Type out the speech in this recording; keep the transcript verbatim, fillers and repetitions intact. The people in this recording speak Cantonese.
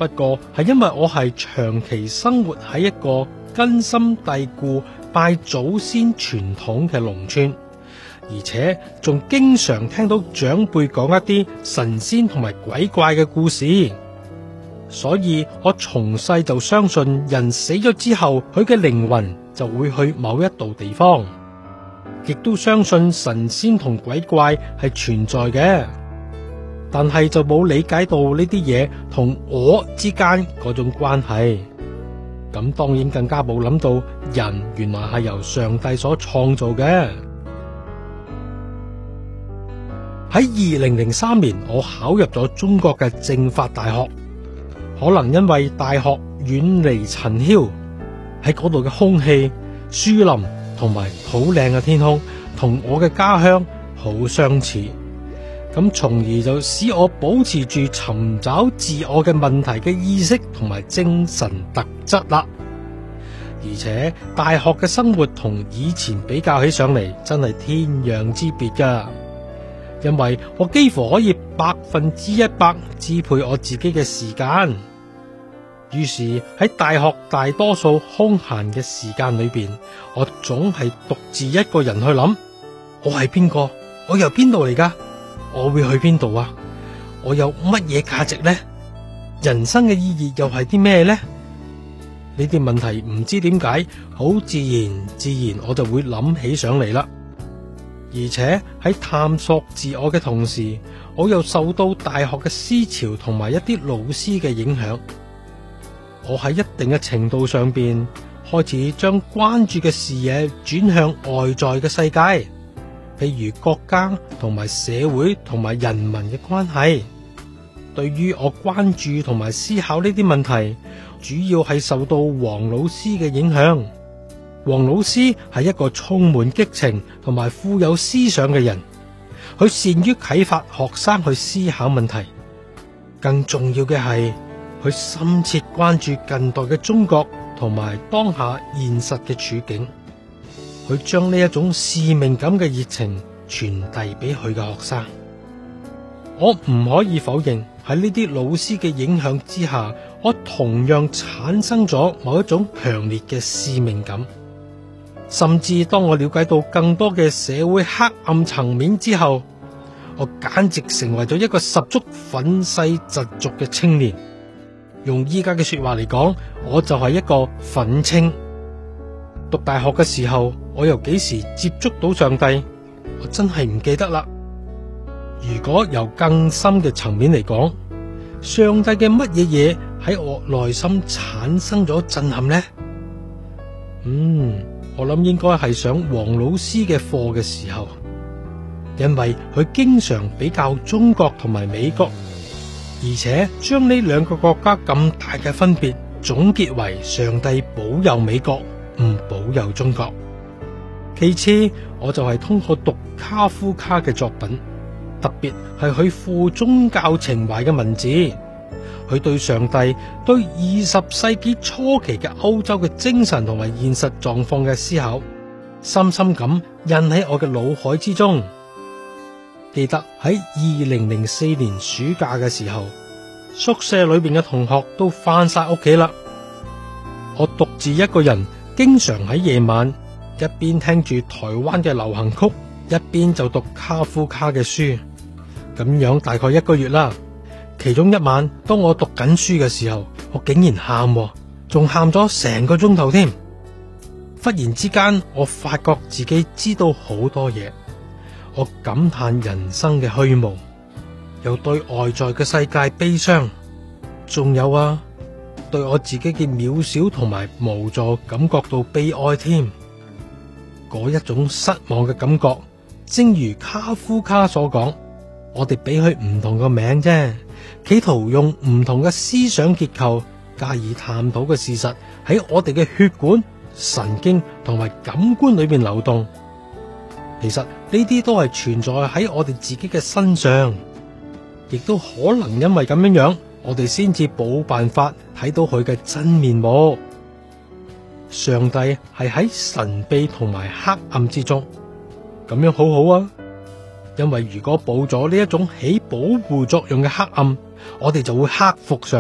不過係因為我係長期生活喺一個根深蒂固拜祖先傳統嘅農村，而且仲經常聽到長輩講一啲神仙同埋鬼怪嘅故事，所以我從細就相信人死咗之後，佢嘅靈魂就會去某一度地方，亦都相信神仙同鬼怪係存在嘅，但係就冇理解到呢啲嘢同我之間嗰種關係。咁當然更加冇諗到人原來係由上帝所創造嘅。喺二零零三年，我考入咗中國嘅政法大學，可能因為大學遠離塵囂，喺嗰度嘅空氣、樹林同埋好靚嘅天空，同我嘅家鄉好相似，咁從而就使我保持住尋找自我嘅問題嘅意識同埋精神特質啦。而且大學嘅生活同以前比較起上嚟，真係天壤之別噶，因為我幾乎可以百分之一百支配我自己嘅時間。於是喺大學大多數空閒嘅時間裏邊，我總係獨自一個人去諗，我係邊個？我由邊度嚟噶？我會去邊度啊？我有乜嘢價值呢？人生嘅意義又係啲咩呢？呢啲問題唔知點解，好自然自然我就會諗起上嚟啦。而且喺探索自我嘅同時，我又受到大學嘅思潮同埋一啲老師嘅影響。我喺一定嘅程度上邊開始將關注嘅視野轉向外在嘅世界，譬如國家同埋社會同埋人民嘅關係。對於我關注同埋思考呢啲問題，主要係受到黃老師嘅影響。黃老師係一個充滿激情同埋富有思想嘅人，佢善於啟發學生去思考問題。更重要嘅係，佢深切關注近代嘅中國同埋當下現實嘅處境。佢將呢一種使命感嘅熱情傳遞俾佢嘅學生。我唔可以否認，喺呢啲老師嘅影響之下，我同樣產生咗某一種強烈嘅使命感。甚至當我了解到更多嘅社會黑暗層面之後，我簡直成為咗一個十足憤世嫉俗嘅青年。用依家嘅說話嚟講，我就係一個憤青。讀大學嘅時候，我由幾時接觸到上帝，我真係唔記得啦。如果由更深嘅層面嚟講，上帝嘅乜嘢嘢喺我內心產生咗震撼呢？嗯，我諗應該係上黃老師嘅課嘅時候，因為佢經常比較中國同埋美國，而且將呢兩個國家咁大嘅分別總結為上帝保佑美國，唔保佑中國。其次，我就係通過讀卡夫卡嘅作品，特別係佢富宗教情懷嘅文字，佢對上帝、對二十世紀初期嘅歐洲嘅精神同埋現實狀況嘅思考，深深咁印喺我嘅腦海之中。記得喺二零零四年暑假嘅時候，宿舍裏邊嘅同學都返晒屋企啦，我獨自一個人，經常喺夜晚一邊聽住台灣嘅流行曲，一邊就讀卡夫卡嘅書。咁樣大概一個月啦。其中一晚，當我讀緊書嘅時候，我竟然喊，仲喊咗成個鐘頭添。忽然之間，我發覺自己知道好多嘢，我感嘆人生嘅虛無，又對外在嘅世界悲傷，仲有啊，對我自己嘅渺小同埋無助感覺到悲哀添。嗰一種失望嘅感覺，正如卡夫卡所講，我哋俾佢唔同個名啫，企圖用唔同嘅思想結構加以探討嘅事實喺我哋嘅血管、神經同埋感官裏邊流動。其實呢啲都係存在喺我哋自己嘅身上，亦都可能因為咁樣樣，我哋先至冇辦法睇到佢嘅真面目。上帝係喺神秘同埋黑暗之中，咁樣好好啊。因為如果冇咗呢一種起保護作用嘅黑暗，我哋就會克服上